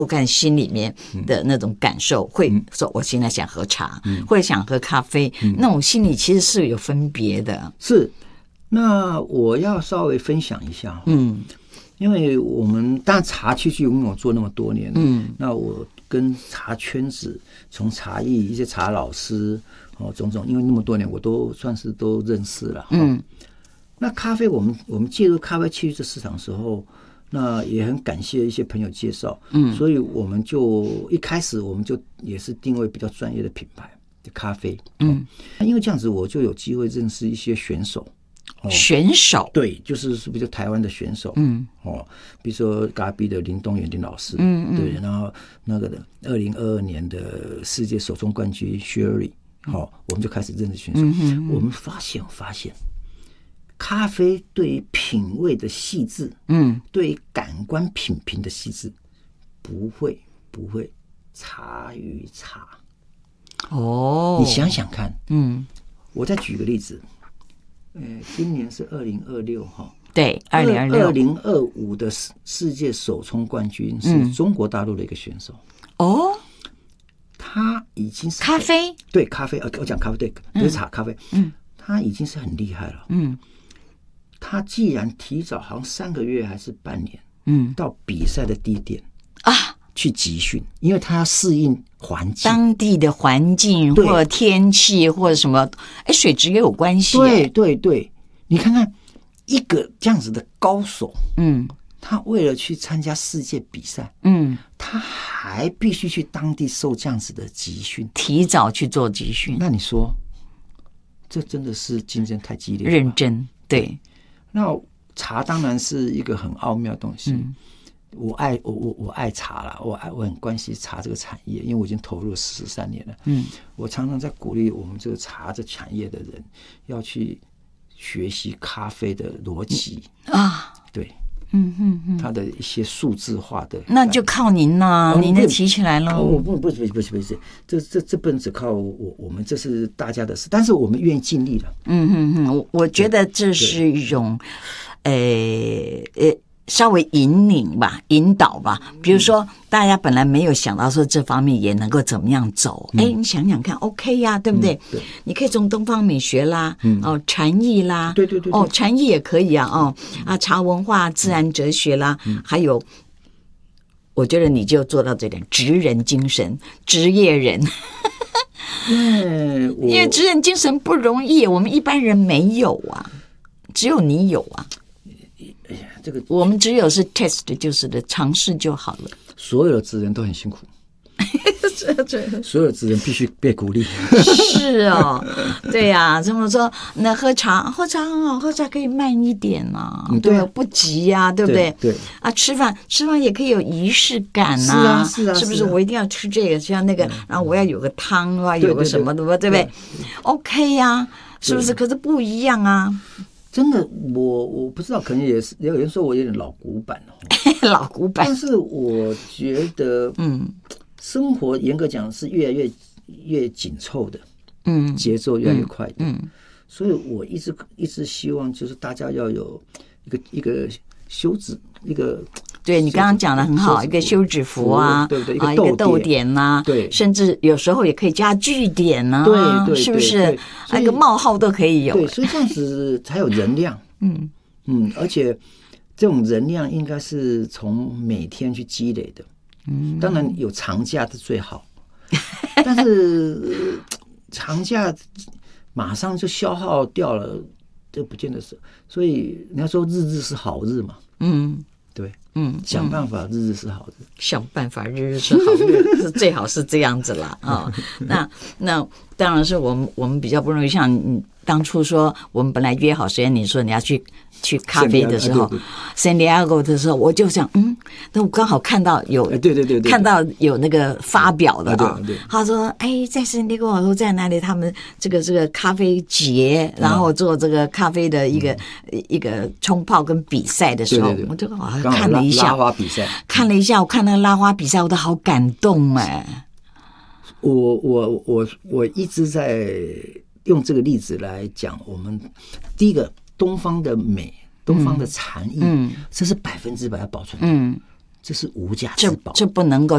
我看心里面的那种感受，会说我现在想喝茶，或者想喝咖啡，那种心里其实是有分别的。 是，那我要稍微分享一下，因为我们当然茶区因为我做那么多年，那我跟茶圈子，从茶艺一些茶老师种种，因为那么多年我都算是都认识了，那咖啡我们介入咖啡区这市场的时候。那也很感谢一些朋友介绍，所以我们就一开始我们就也是定位比较专业的品牌的咖啡，因为这样子我就有机会认识一些选手， 选手对，就是比如台湾的选手，比如说嘎比的林东元林老师，对，然后那个的2022年的世界手冲冠军 Sherry，我们就开始认识选手，我们发现。咖啡对于品味的细致，对于感官品评的细致，不会差于茶。你想想看，我再举个例子，今年是2026哈， 对 ，2025的世界手冲冠军是中国大陆的一个选手，他已经是咖啡， 对咖啡，我讲咖啡，对，不是茶，咖啡，他已经是很厉害了，他既然提早好像3个月还是半年，到比赛的地点去集训，因为他要适应环境， 当地的环境或天气或者什么，水质也有关系。 对，你看看一个这样子的高手，他为了去参加世界比赛，他还必须去当地受这样子的集训， 提早去做集训。 那你说，这真的是竞争太激烈了， 认真对。 那茶当然是一个很奥妙的东西，我爱茶啦，我很关心茶这个产业，因为我已经投入了13年了。我常常在鼓励我们这个茶这产业的人要去学习咖啡的逻辑对，它的一些数字化的， 那就靠您啦，您的提起来了。 不是，这不能只靠我们，这是大家的事，但是我们愿意尽力了。 我觉得这是一种，稍微引导吧。比如说，大家本来没有想到说这方面也能够怎么样走，你想想看 ，OK 呀，对不对？你可以从东方美学啦，禅意啦， 对， 禅意也可以啊，茶文化、自然哲学啦，还有，我觉得你就做到这点，职人精神，职业人。因为职人精神不容易，我们一般人没有啊，只有你有啊。这个我们只有是 test， 就是的尝试就好了。 所有的职人都很辛苦，所有的职人必须被鼓励。 是哦，对呀，这么说，那喝茶很好，喝茶可以慢一点啊，对，不急呀，对不对？ 对吃饭也可以有仪式感啊， 是不是？我一定要吃这个，像那个，然后我要有个汤啊，有个什么的，对不对 ？OK 呀，是不是？可是不一样啊。 真的，我不知道，可能也是有人说我有点老古板老古板。 但是我觉得，生活严格讲是越来越紧凑的，节奏越来越快的，所以我一直希望就是大家要有一个休止，一个。 对，你刚刚讲的很好，一个休止符啊， 对，一个逗点呐， 对， 甚至有时候也可以加句点呐， 对， 是不是？一个冒号都可以有， 对，所以这样子才有能量，而且这种能量应该是从每天去积累的，当然有长假是最好，但是长假马上就消耗掉了，这不见得是，所以你要说日是好日嘛，对，想办法日日是好日， 想办法日日是好日，是最好是这样子啦那当然是我们比较不容易，像你当初说我们本来约好时间，你说你要去咖啡的时候 ，San Diego 的时候，我就想，那我刚好看到有， 对， 看到有那个发表的他说，在 San Diego 说在哪里，他们这个咖啡节，然后做这个咖啡的一个冲泡跟比赛的时候，我就看了一下拉花比赛， 我看那个拉花比赛，我都好感动我一直在用这个例子来讲，我们第一个东方的美，东方的禅意，这是100%要保存，这是无价之宝， 这不能够